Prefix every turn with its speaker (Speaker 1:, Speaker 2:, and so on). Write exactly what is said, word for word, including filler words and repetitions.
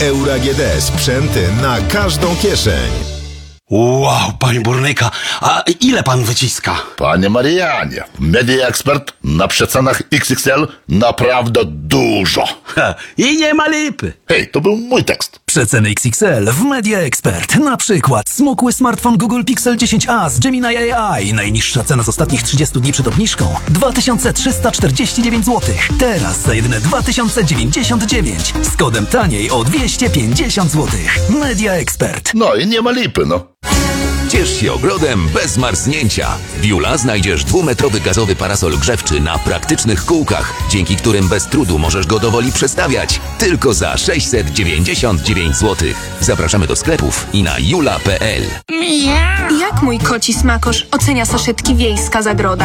Speaker 1: Euro A G D. Sprzęty na każdą kieszeń.
Speaker 2: Wow, panie burnyka, a ile pan wyciska?
Speaker 3: Panie Marianie, Media Expert na przecenach X X L naprawdę dużo.
Speaker 2: Ha, i nie ma lipy.
Speaker 3: Hej, to był mój tekst.
Speaker 4: Przeceny X X L w Media Expert. Na przykład smukły smartfon Google Pixel dziesięć a z Gemini A I. Najniższa cena z ostatnich trzydziestu dni przed obniżką dwa tysiące trzysta czterdzieści dziewięć złotych. Teraz za jedyne dwa tysiące dziewięćdziesiąt dziewięć. Z kodem taniej o dwieście pięćdziesiąt złotych. Media Expert.
Speaker 3: No i nie ma lipy, no.
Speaker 5: Ciesz się ogrodem bez marznięcia. W Jula znajdziesz dwumetrowy gazowy parasol grzewczy na praktycznych kółkach, dzięki którym bez trudu możesz go dowoli przestawiać. Tylko za sześćset dziewięćdziesiąt dziewięć złotych. Zapraszamy do sklepów i na jula kropka p l.
Speaker 6: Jak mój koci smakosz ocenia saszetki Wiejska Zagroda?